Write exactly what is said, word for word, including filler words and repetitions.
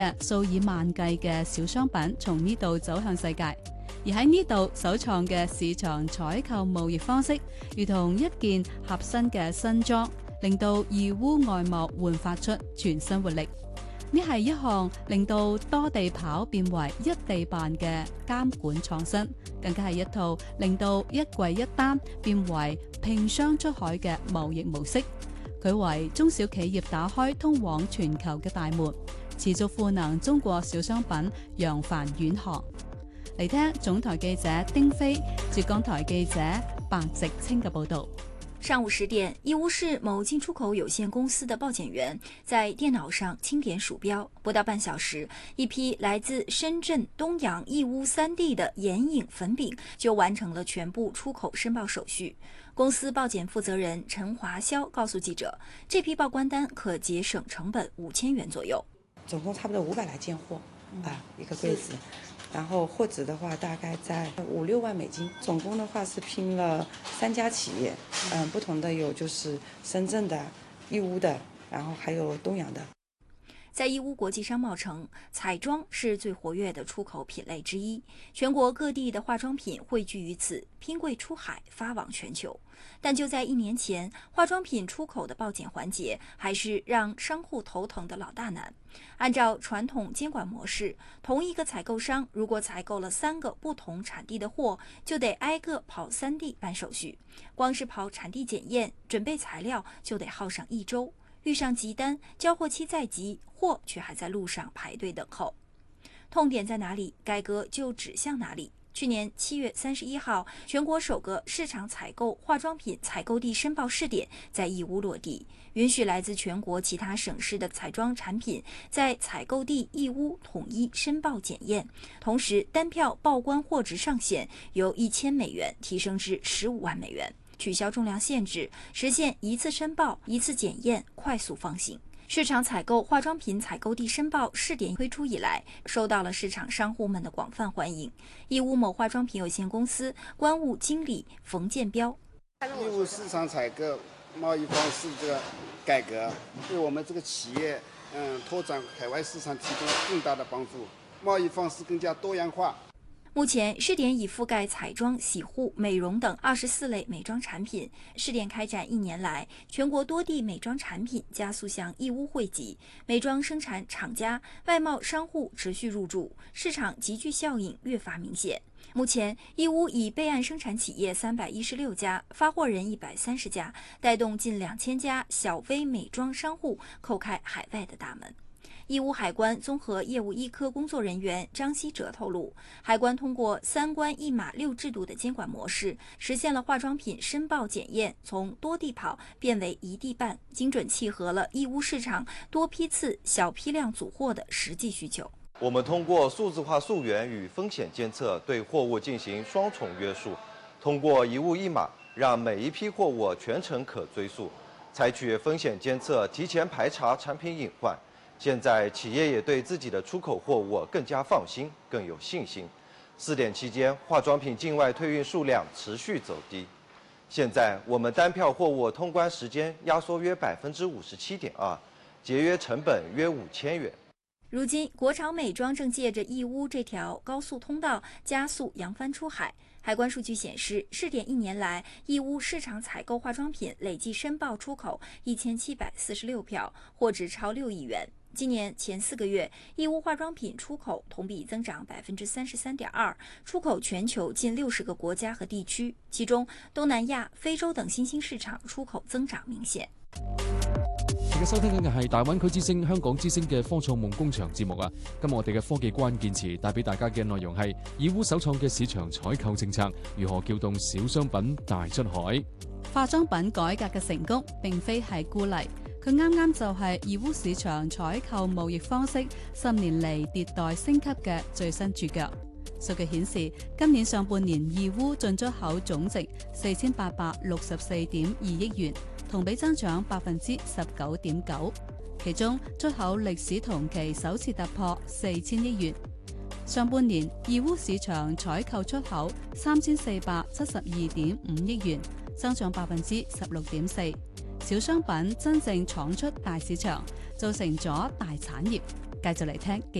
數以萬計嘅小商品從呢度走向世界，而喺呢度首創嘅市場採購貿易方式，如同一件合身嘅新裝，令到義烏外貿煥發出全新活力。呢係一項令到多地跑變為一地辦嘅監管創新，更加係一套令到一櫃一單變為拼商出海嘅貿易模式。佢為中小企業打開通往全球嘅大門，持續賦能中國小商品揚帆遠航。嚟聽總台記者丁飛、浙江台記者白直清嘅報道。 上午十點，義烏市某進出口有限公司的報檢員在電腦上清點鼠標，不到半小時，一批來自深圳、東陽、義烏三地的眼影粉餅就完成了全部出口申報手續。公司報檢負責人陳華霄告訴記者，這批報關單可節省成本五千元左右， 總共差不多五百來件貨啊，一個櫃子。然後貨值的話大概在五六萬美金，總共的話是拼了三家企業，嗯，不同的有就是深圳的、義烏的，然後還有東陽的。 在義烏國際商貿城，彩妝是最活躍的出口品類之一，全國各地的化妝品匯聚於此，拼櫃出海，發往全球。但就在一年前，化妝品出口的報檢環節還是讓商戶頭疼的老大難。按照傳統監管模式，同一個採購商如果採購了三個不同產地的貨，就得挨個跑三地辦手續，光是跑產地檢驗、準備材料就得耗上一周。遇上急單，交貨期再急，貨卻還在路上排隊等候。痛點在哪裡，改革就指向哪裡。去年七月三十一號，全國首個市場採購化妝品採購地申報試點在義烏落地，允許來自全國其他省市的彩妝產品在採購地義烏統一申報檢驗，同時單票報關貨值上限由一千美元提升至十五萬美元。取消重量限制，實現一次申報、一次檢驗，快速放行。市場採購化妝品採購地申報試點推出以來，受到了市場商戶們的廣泛歡迎。義烏某化妝品有限公司關務經理馮建標： 義烏市場採購貿易方式這個改革，對我們這個企業，嗯，拓展海外市場提供了更大的幫助，貿易方式更加多樣化。 目前試點已覆蓋彩妝、洗護、美容等二十四類美妝產品。試點開展一年來，全國多地美妝產品加速向義烏匯集，美妝生產廠家、外貿商戶持續入駐，市場集聚效應越發明顯。目前，義烏已備案生產企業三百一十六家，發貨人一百三十家，帶動近兩千家小微美妝商戶叩開海外的大門。義烏海關綜合業務一科工作人員張希哲透露，海關通過三關一碼六制度的監管模式，實現了化妝品申報檢驗從多地跑變為一地辦，精準契合了義烏市場多批次、小批量組貨的實際需求。 我們通過數字化溯源與風險監測，對貨物進行雙重約束，通過一物一碼，讓每一批貨物全程可追溯，採取風險監測，提前排查產品隱患。現在企業也對自己的出口貨物更加放心，更有信心。試點期間，化妝品境外退運數量持續走低。現在我們單票貨物通關時間壓縮約百分之五十七點二，節約成本約五千元。 如今，國潮美妝正借着義烏這條高速通道加速揚帆出海。海關數據顯示，試點一年來，義烏市場採購化妝品累計申報出口一千七百四十六票，貨值超六億元。今年前四個月，義烏化妝品出口同比增長百分之三十三點二，出口全球近六十個國家和地區，其中東南亞、非洲等新興市場出口增長明顯。 而家收聽緊嘅係大灣區之聲、香港之聲嘅科創夢工場節目啊！今日我哋嘅科技關鍵詞帶俾大家嘅內容係義烏首創嘅市場採購政策，如何撬動小商品大出海。 化妝品改革嘅成功並非係孤例，佢啱啱就係義烏市場採購貿易方式十年嚟迭代升級嘅最新注腳。數據顯示，今年上半年義烏進出口總值四千八百六十四點二億元，同比增長百分之十九點九。其中出口歷史同期首次突破四千億元。上半年義烏市場採購出口三千四百七十二點五億元，增長百分之十六點四。小商品真正闖出大市場，造成咗大產業。 繼續嚟聽。